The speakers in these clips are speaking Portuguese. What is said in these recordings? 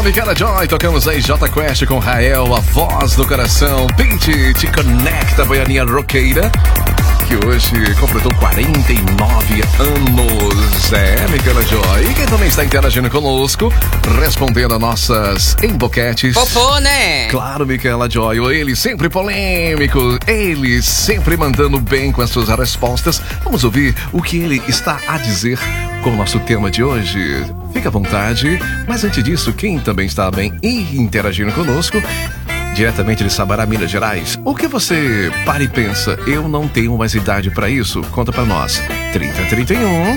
Micaela Joy, tocamos aí J Quest com Rael, a voz do coração. Pete te conecta, baianinha roqueira, que hoje completou 49 anos. É, Micaela Joy. E quem também está interagindo conosco, respondendo a nossas emboquetes. Popô, né? Claro, Micaela Joy. Ele sempre polêmico, ele sempre mandando bem com as suas respostas. Vamos ouvir o que ele está a dizer com o nosso tema de hoje. Fica à vontade, mas antes disso, quem também está bem e interagindo conosco, diretamente de Sabará, Minas Gerais. O que você para e pensa? Eu não tenho mais idade para isso? Conta pra nós. 3031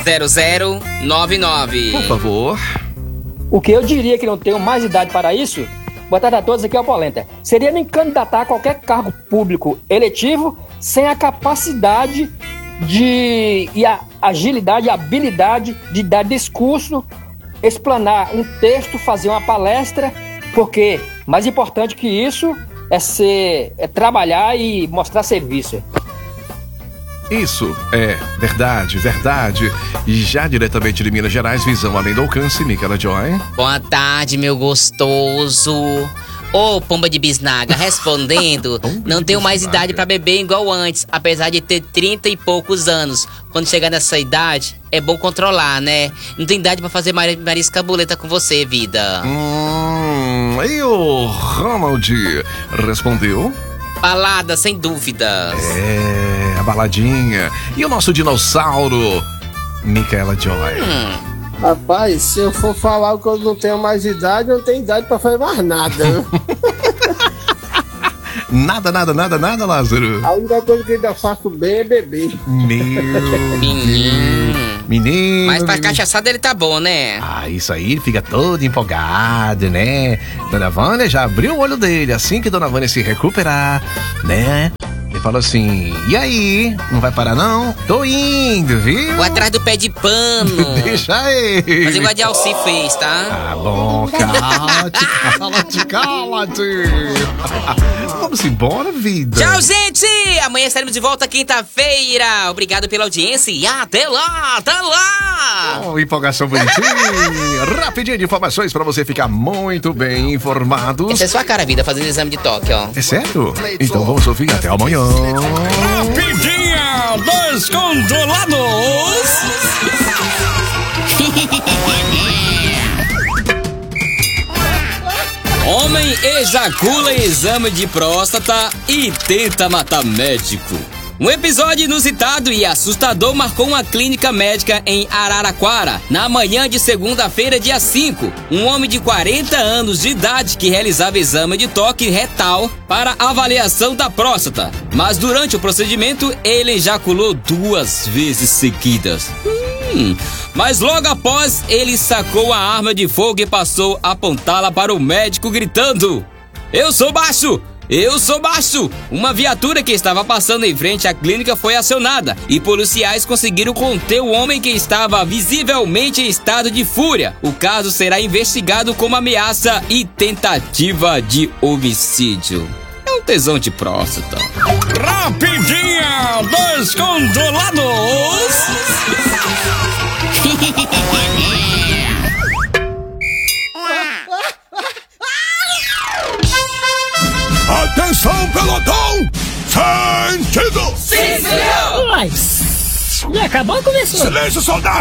0099. Por favor. O que eu diria que não tenho mais idade para isso, botar a todos aqui ao polenta, seria me candidatar a qualquer cargo público eletivo sem a capacidade e a agilidade e habilidade de dar discurso, explanar um texto, fazer uma palestra, porque mais importante que isso é trabalhar e mostrar serviço. Isso é verdade. E já diretamente de Minas Gerais, visão além do alcance, Micaela Joy. Boa tarde, meu gostoso. Ô, pomba de bisnaga, respondendo, não tenho mais idade pra beber igual antes, apesar de ter 30 e poucos anos. Quando chegar nessa idade, é bom controlar, né? Não tem idade pra fazer mariscabuleta com você, vida. E o Ronald respondeu? Balada, sem dúvidas. É, a baladinha. E o nosso dinossauro, Micaela Joy. Rapaz, se eu for falar que eu não tenho mais idade, eu não tenho idade pra fazer mais nada. Nada, Lázaro. A única coisa que ainda faço bem é beber. Menino. Mas pra cachaçada ele tá bom, né? Ah, isso aí, ele fica todo empolgado, né? Dona Vânia já abriu o olho dele, assim que Dona Vânia se recuperar, né? Ele falou assim, e aí, não vai parar não? Tô indo, viu? Vou atrás do pé de pano. Deixa ele. Mas igual a de Alci fez, tá? Tá bom, cala-te. Vamos embora, vida. Tchau, gente! Amanhã estaremos de volta quinta-feira. Obrigado pela audiência e até lá! Oh, empolgação bonitinha. Rapidinho de informações pra você ficar muito bem informado. Essa é sua cara, vida, fazendo exame de toque, ó. É certo? Então vamos ouvir até amanhã. Rapidinha dos Controlados. Homem ejacula em exame de próstata e tenta matar médico. Um episódio inusitado e assustador marcou uma clínica médica em Araraquara, na manhã de segunda-feira, dia 5. Um homem de 40 anos de idade que realizava exame de toque retal para avaliação da próstata. Mas durante o procedimento, ele ejaculou 2 vezes seguidas. Mas logo após, ele sacou a arma de fogo e passou a apontá-la para o médico gritando: "Eu sou baixo! Eu sou baixo!" Uma viatura que estava passando em frente à clínica foi acionada e policiais conseguiram conter o homem que estava visivelmente em estado de fúria. O caso será investigado como ameaça e tentativa de homicídio. É um tesão de próstata. Rapidinha dos Controlados. Atenção, pelotão! Sentido! Sim, senhor! Mas... já acabou ou começou? Silêncio, soldado!